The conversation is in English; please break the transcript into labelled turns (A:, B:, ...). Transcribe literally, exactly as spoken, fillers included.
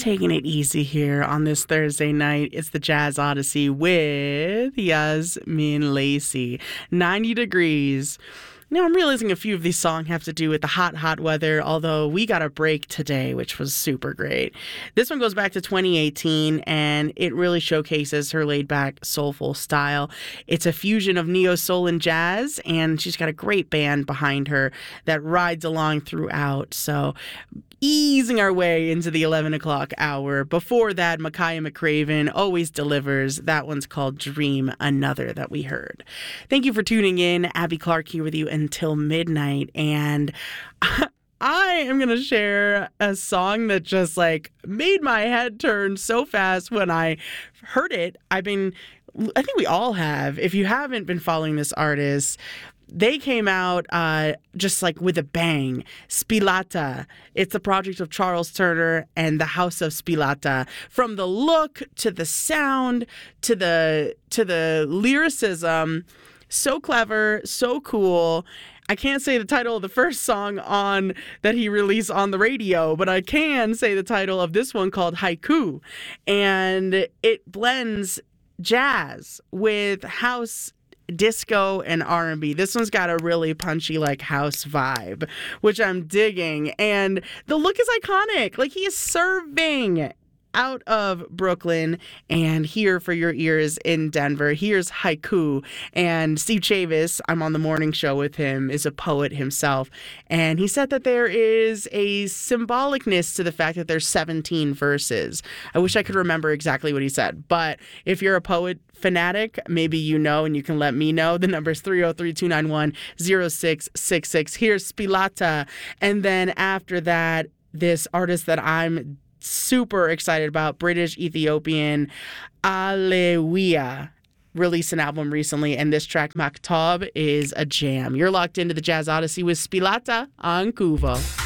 A: taking it easy here on this Thursday night. It's the Jazz Odyssey with Yasmin Lacey. ninety degrees. Now, I'm realizing a few of these songs have to do with the hot, hot weather, although we got a break today, which was super great. This one goes back to twenty eighteen, and it really showcases her laid-back, soulful style. It's a fusion of neo-soul and jazz, and she's got a great band behind her that rides along throughout. So, easing our way into the eleven o'clock hour. Before that, Micaiah McCraven always delivers. That one's called Dream Another that we heard. Thank you for tuning in. Abby Clark here with you until midnight. And I am going to share a song that just like made my head turn so fast when I heard it. I've been, I think we all have. If you haven't been following this artist, they came out uh, just like with a bang. Spilata. It's a project of Charles Turner and the House of Spilata. From the look to the sound to the to the lyricism, so clever, so cool. I can't say the title of the first song on that he released on the radio, but I can say the title of this one called Haiku. And it blends jazz with house, disco, and R and B. This one's got a really punchy like house vibe, which I'm digging. And the look is iconic. Like, he is serving out of Brooklyn and here for your ears in Denver. Here's Haiku. And Steve Chavis, I'm on the morning show with him, is a poet himself. And he said that there is a symbolicness to the fact that there's seventeen verses. I wish I could remember exactly what he said. But if you're a poet fanatic, maybe you know and you can let me know. The number is three oh three, two nine one, oh six six six. Here's Spilata. And then after that, this artist that I'm super excited about, British Ethiopian Alewia, released an album recently, and this track Maktab is a jam. You're locked into the Jazz Odyssey with Spilata on Kuvo.